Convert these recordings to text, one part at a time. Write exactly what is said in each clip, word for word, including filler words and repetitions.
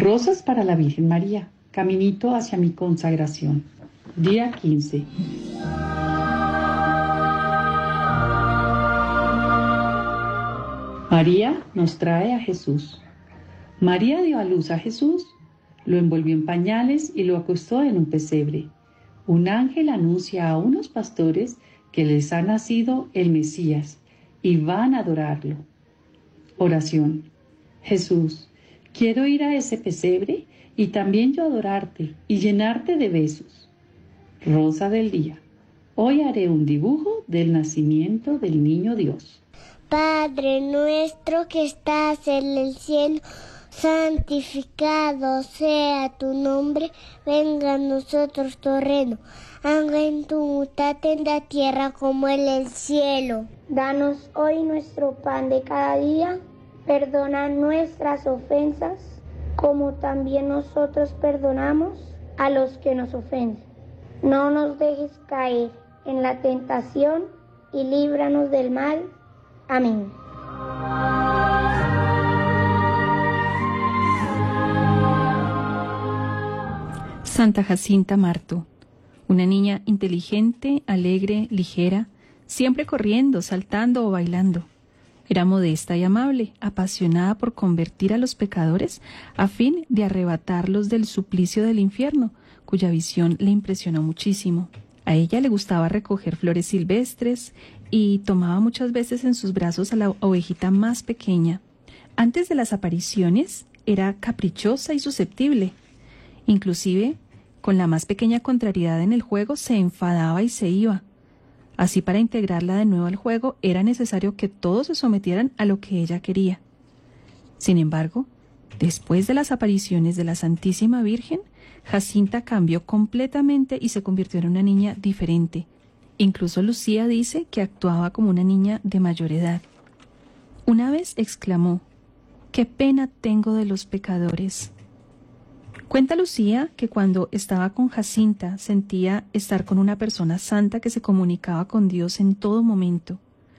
Rosas para la Virgen María, caminito hacia mi consagración. Día quince. María nos trae a Jesús. María dio a luz a Jesús, lo envolvió en pañales y lo acostó en un pesebre. Un ángel anuncia a unos pastores que les ha nacido el Mesías y van a adorarlo. Oración. Jesús, quiero ir a ese pesebre y también yo adorarte y llenarte de besos. Rosa del día. Hoy haré un dibujo del nacimiento del niño Dios. Padre nuestro que estás en el cielo, santificado sea tu nombre, venga a nosotros tu reino, haga en tu voluntad en la tierra como en el cielo. Danos hoy nuestro pan de cada día, perdona nuestras ofensas, como también nosotros perdonamos a los que nos ofenden. No nos dejes caer en la tentación y líbranos del mal. Amén. Santa Jacinta Marto, una niña inteligente, alegre, ligera, siempre corriendo, saltando o bailando. Era modesta y amable, apasionada por convertir a los pecadores a fin de arrebatarlos del suplicio del infierno, cuya visión le impresionó muchísimo. A ella le gustaba recoger flores silvestres y tomaba muchas veces en sus brazos a la ovejita más pequeña. Antes de las apariciones era caprichosa y susceptible. Inclusive, con la más pequeña contrariedad en el juego, se enfadaba y se iba. Así, para integrarla de nuevo al juego, era necesario que todos se sometieran a lo que ella quería. Sin embargo, después de las apariciones de la Santísima Virgen, Jacinta cambió completamente y se convirtió en una niña diferente. Incluso Lucía dice que actuaba como una niña de mayor edad. Una vez exclamó: «¡Qué pena tengo de los pecadores!». Cuenta Lucía que cuando estaba con Jacinta sentía estar con una persona santa que se comunicaba con Dios en todo momento.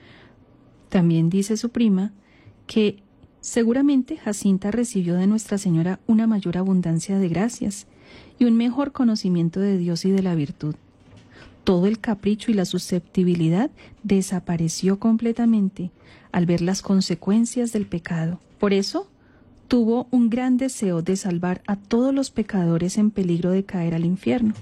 También dice su prima que seguramente Jacinta recibió de Nuestra Señora una mayor abundancia de gracias y un mejor conocimiento de Dios y de la virtud. Todo el capricho y la susceptibilidad desapareció completamente al ver las consecuencias del pecado. Por eso, tuvo un gran deseo de salvar a todos los pecadores en peligro de caer al infierno.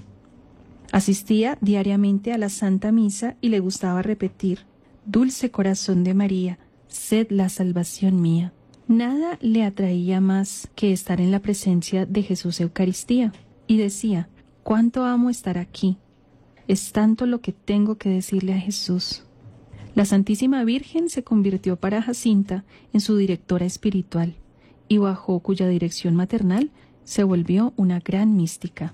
Asistía diariamente a la Santa Misa y le gustaba repetir: «Dulce corazón de María, sed la salvación mía». Nada le atraía más que estar en la presencia de Jesús Eucaristía, y decía: «Cuánto amo estar aquí. Es tanto lo que tengo que decirle a Jesús». La Santísima Virgen se convirtió para Jacinta en su directora espiritual, y bajo cuya dirección maternal se volvió una gran mística.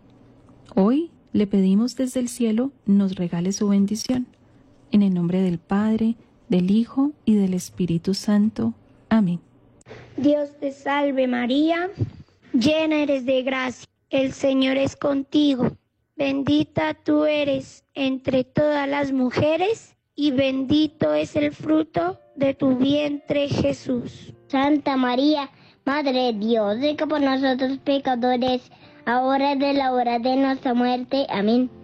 Hoy le pedimos desde el cielo nos regale su bendición. En el nombre del Padre, del Hijo y del Espíritu Santo. Amén. Dios te salve María, llena eres de gracia, el Señor es contigo. Bendita tú eres entre todas las mujeres y bendito es el fruto de tu vientre Jesús. Santa María, Madre de Dios, ruega por nosotros pecadores, ahora y de la hora de nuestra muerte. Amén.